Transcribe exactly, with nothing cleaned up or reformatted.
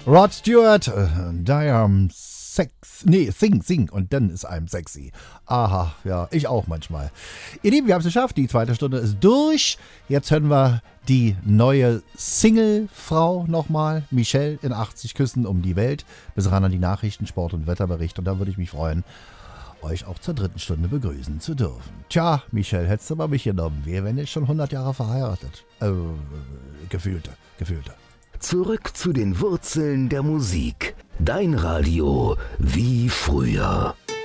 Rod Stewart, äh, die am Sex, nee, Sing, Sing und dann ist einem sexy. Aha, ja, ich auch manchmal. Ihr Lieben, wir haben es geschafft, die zweite Stunde ist durch. Jetzt hören wir die neue Single-Frau nochmal, Michelle in achtzig Küssen um die Welt. Bis ran an die Nachrichten, Sport- und Wetterbericht und da würde ich mich freuen, euch auch zur dritten Stunde begrüßen zu dürfen. Tja, Michelle, hättest du mal mich genommen. Wir wären jetzt schon hundert Jahre verheiratet. Äh, gefühlte, gefühlte. Zurück zu den Wurzeln der Musik. Dein Radio wie früher.